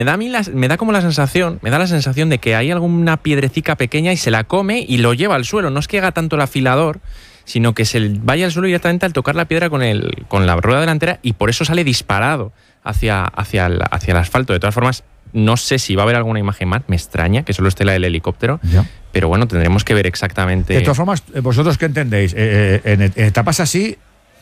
me da como la sensación, me da la sensación de que hay alguna piedrecica pequeña y se la come y lo lleva al suelo. No es que haga tanto el afilador, sino que se vaya al suelo directamente al tocar la piedra con la rueda delantera, y por eso sale disparado hacia el asfalto. De todas formas, no sé si va a haber alguna imagen más, me extraña que solo esté la del helicóptero, ya. Pero bueno, tendremos que ver exactamente. De todas formas, ¿vosotros qué entendéis? En etapas así,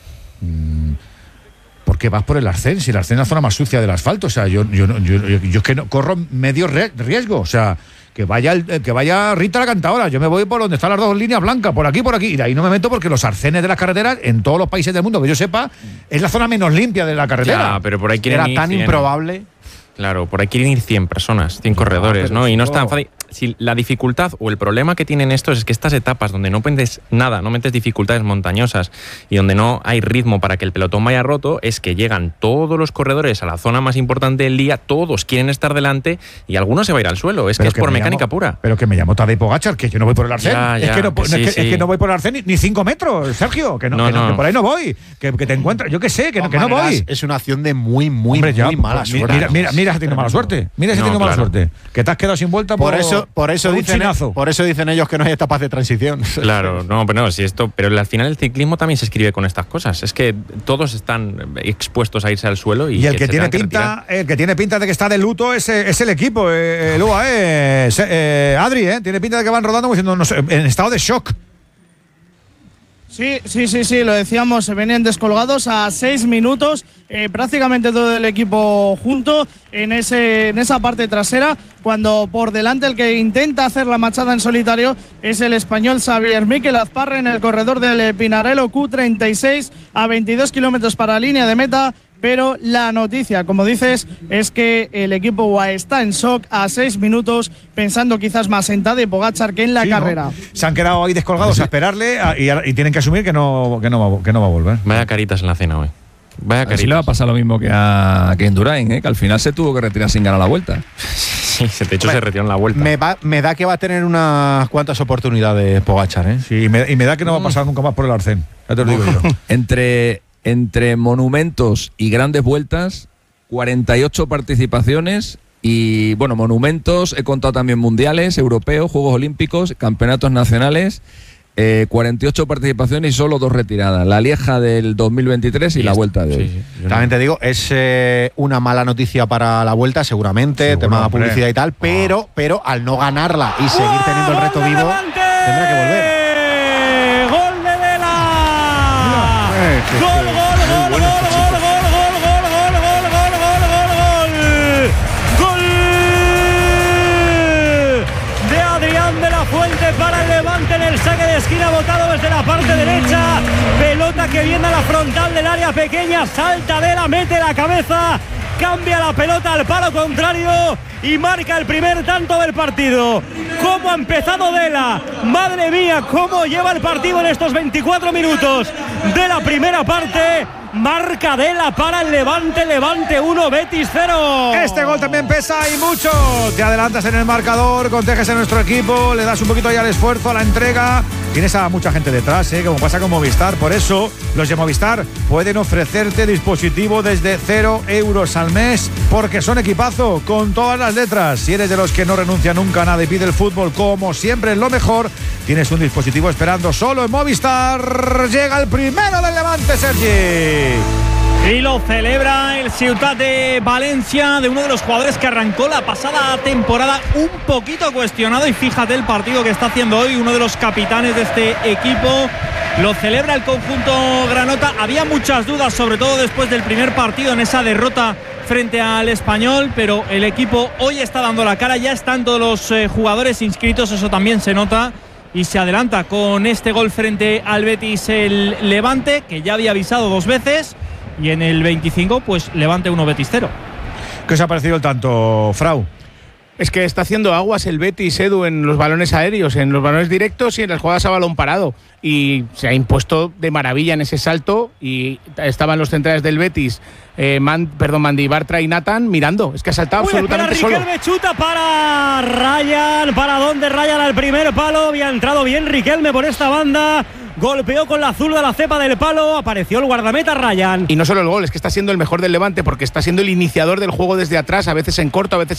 ¿por qué vas por el arcén? Si el arcén es la zona más sucia del asfalto, o sea, yo es que no, corro medio riesgo, o sea, que vaya Rita la cantadora, yo me voy por donde están las dos líneas blancas, por aquí, y de ahí no me meto, porque los arcenes de las carreteras, en todos los países del mundo que yo sepa, es la zona menos limpia de la carretera. Ya, pero por ahí quieren ir tan 100. Improbable. Claro, por ahí quieren ir 100 personas, 100 corredores, ¿no? Y no es tan fácil. Si la dificultad o el problema que tienen estos es que estas etapas donde no metes nada, no metes dificultades montañosas y donde no hay ritmo para que el pelotón vaya roto, es que llegan todos los corredores a la zona más importante del día, todos quieren estar delante y algunos se va a ir al suelo. Es que es por mecánica pura. Pero que me llamo Tadej Pogačar, que yo no voy por el arcén. Es que no voy por el arcén ni 5 metros, Sergio, que por ahí no voy. Que te encuentras, yo qué sé, que no voy. Es una acción de muy mala suerte. Mira, si tiene mala suerte. Mira si tiene mala suerte. Que te has quedado sin vuelta por eso dicen ellos que no hay etapas de transición. Claro, pero al final el ciclismo también se escribe con estas cosas. Es que todos están expuestos a irse al suelo y el que tiene pinta de que está de luto es el equipo, el UAE, Adri, tiene pinta de que van rodando como diciendo, no sé, en estado de shock. Sí, lo decíamos, se venían descolgados a 6 minutos, prácticamente todo el equipo junto en esa parte trasera, cuando por delante el que intenta hacer la machada en solitario es el español Xavier Miquel Azparre en el corredor del Pinarello Q36 a 22 kilómetros para la línea de meta. Pero la noticia, como dices, es que el equipo UAE está en shock a 6 minutos, pensando quizás más en Tadej Pogačar que en la carrera. ¿No? Se han quedado ahí descolgados a esperarle y tienen que asumir que no va a volver. Vaya caritas en la cena hoy. Así le va a pasar lo mismo que en Durain, que al final se tuvo que retirar sin ganar la vuelta. Sí, de hecho se retiró en la vuelta. Me da que va a tener unas cuantas oportunidades Pogačar, Sí, y me da que no va a pasar nunca más por el arcén. Ya te lo digo yo. Entre monumentos y grandes vueltas, 48 participaciones y, bueno, monumentos, he contado también mundiales, europeos, Juegos Olímpicos, campeonatos nacionales, 48 participaciones y solo 2 retiradas, la Lieja del 2023 y la Vuelta de hoy. Sí. También te digo, es una mala noticia para la Vuelta, seguramente, tema de publicidad y tal, pero al no ganarla y seguir teniendo el reto vivo, tendrá que volver. ¡Gol de Adrián de la Fuente para el Levante en el saque de esquina, botado desde la parte derecha, pelota que viene a la frontal del área pequeña, salta Vela, mete la cabeza, cambia la pelota al palo contrario y marca el primer tanto del partido. ¿Cómo ha empezado Vela? Madre mía, cómo lleva el partido en estos 24 minutos de la primera parte. Marca Vela para el Levante 1, Betis 0. Este gol también pesa y mucho. Te adelantas en el marcador, contagias a nuestro equipo, le das un poquito ahí al esfuerzo, a la entrega. Tienes a mucha gente detrás, como pasa con Movistar. Por eso los de Movistar pueden ofrecerte dispositivo desde 0 euros al mes, porque son equipazo con todas las letras. Si eres de los que no renuncia nunca a nada y pide el fútbol como siempre es lo mejor, tienes un dispositivo esperando solo en Movistar. Llega el primero del Levante, Sergi. Y lo celebra el Ciutat de Valencia, de uno de los jugadores que arrancó la pasada temporada un poquito cuestionado, y fíjate el partido que está haciendo hoy uno de los capitanes de este equipo. Lo celebra el conjunto granota. Había muchas dudas, sobre todo después del primer partido en esa derrota frente al Español, pero el equipo hoy está dando la cara. Ya están todos los jugadores inscritos, eso también se nota, y se adelanta con este gol frente al Betis el Levante, que ya había avisado 2 veces, y en el 25 pues Levante 1, Betis 0. ¿Qué os ha parecido el tanto, Frau? Es que está haciendo aguas el Betis, Edu, en los balones aéreos, en los balones directos y en las jugadas a balón parado. Y se ha impuesto de maravilla en ese salto, y estaban los centrales del Betis, Mandy, Bartra y Nathan mirando. Es que ha saltado absolutamente solo. Riquelme chuta para Ryan. ¿Para dónde Ryan? Al primer palo. Había entrado bien Riquelme por esta banda. golpeó con la zurda la cepa del palo, apareció el guardameta Ryan. Y no solo el gol, es que está siendo el mejor del Levante porque está siendo el iniciador del juego desde atrás, a veces en corto, a veces